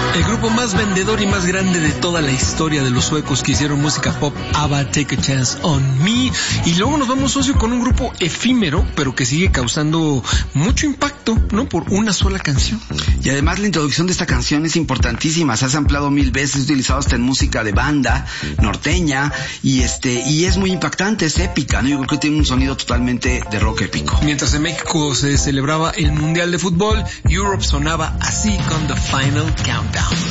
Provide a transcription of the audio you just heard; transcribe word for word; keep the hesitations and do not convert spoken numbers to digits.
El grupo más vendedor y más grande de toda la historia de los suecos que hicieron música pop, ABBA, Take a Chance on Me. Y luego nos vamos, socio, con un grupo efímero, pero que sigue causando mucho impacto, ¿no? Por una sola canción. Y además la introducción de esta canción es importantísima. Se ha samplado mil veces, utilizado hasta en música de banda, norteña, y este, y es muy impactante, es épica, ¿no? Yo creo que tiene un sonido totalmente de rock épico. Mientras en México se celebraba el Mundial de Fútbol, Europe sonaba así con The Final Countdown.